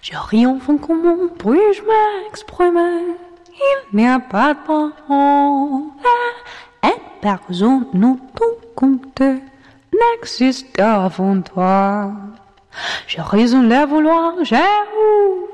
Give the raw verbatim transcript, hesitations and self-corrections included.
Je ris enfin comment puis-je m'exprimer? Il n'y a pas de parole. Et personne nous tout compter n'existe avant toi. Je raison le vouloir, j'ai